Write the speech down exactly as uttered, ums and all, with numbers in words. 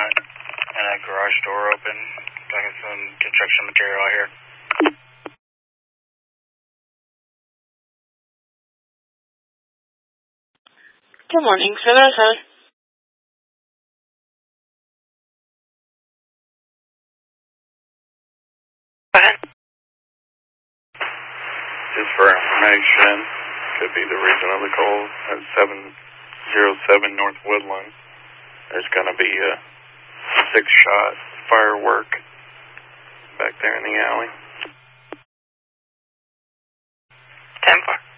front and a garage door open. Got some construction material out here. Good morning, Vanessa. Go ahead. Just for information, could be the reason of the call at seven oh seven North Woodland. There's going to be a six-shot firework back there in the alley. ten four.